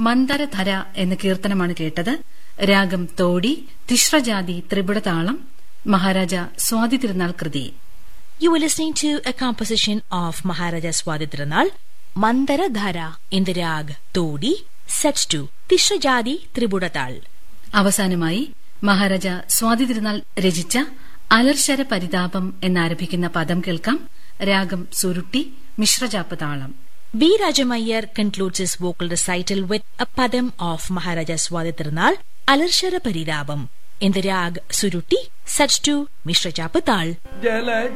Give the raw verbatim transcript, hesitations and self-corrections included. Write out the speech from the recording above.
മന്ദരധര എന്ന കീർത്തനമാണ് കേട്ടത്. രാഗം തോടി, തിശ്രജാതി ത്രിപുടതാളം, മഹാരാജ സ്വാതി തിരുനാൾ കൃതി. You were listening to a composition of Maharaja Swati Tirunal, Mandaradhara in the rag Todi, set to Tishrajadi Tribudatal. അവസാനമായി മഹാരാജ സ്വാതി തിരുനാൾ രചിച്ച അലർശര പരിതാപം എന്നാരംഭിക്കുന്ന പദം കേൾക്കാം. രാഗം സുരുട്ടി, മിശ്രജാപ്പ താളം. B. Rajamayyar concludes his vocal recital with a padam of Maharaja Swati Tirunal, Alarshara Paridabam, in the rag Surutti, set to Mishra Chapatal.